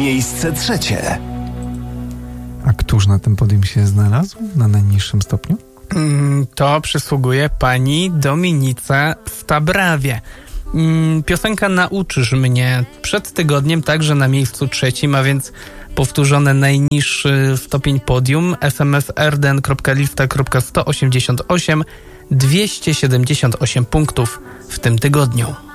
Miejsce trzecie. A któż na tym podium się znalazł na najniższym stopniu? To przysługuje pani Dominice Stabrawie. Piosenka Nauczysz mnie przed tygodniem także na miejscu trzecim, a więc powtórzone najniższy stopień podium. SMS rdn.lista.188 278 punktów w tym tygodniu.